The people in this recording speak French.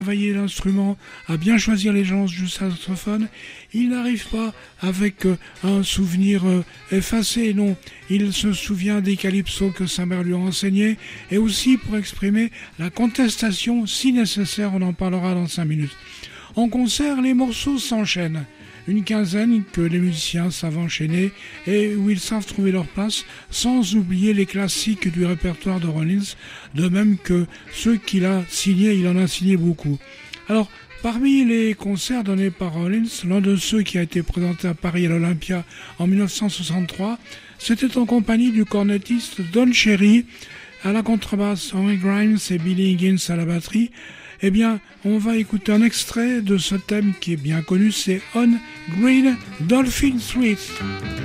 travailler l'instrument, à bien choisir les gens du saxophone, il n'arrive pas avec un souvenir effacé, non. Il se souvient des calypsos que sa mère lui a enseignés et aussi pour exprimer la contestation si nécessaire, on en parlera dans 5 minutes. En concert, les morceaux s'enchaînent. Une quinzaine que les musiciens savent enchaîner et où ils savent trouver leur place, sans oublier les classiques du répertoire de Rollins, de même que ceux qu'il a signés, il en a signé beaucoup. Alors, parmi les concerts donnés par Rollins, l'un de ceux qui a été présenté à Paris à l'Olympia en 1963, c'était en compagnie du cornettiste Don Cherry, à la contrebasse Henry Grimes et Billy Higgins à la batterie. Eh bien, on va écouter un extrait de ce thème qui est bien connu, c'est On Green Dolphin Street.